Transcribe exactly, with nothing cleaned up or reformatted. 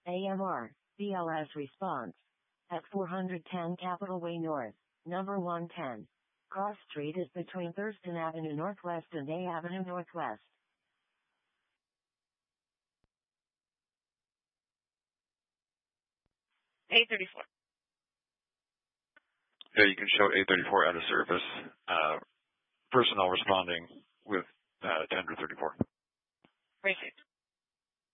A M R, B L S response. At four ten Capitol Way North, number one ten. Cross Street is between Thurston Avenue Northwest and A Avenue Northwest. eight thirty-four. Yeah, you can show eight thirty-four out of service. Uh, personnel responding with uh, ten to thirty-four. Perfect.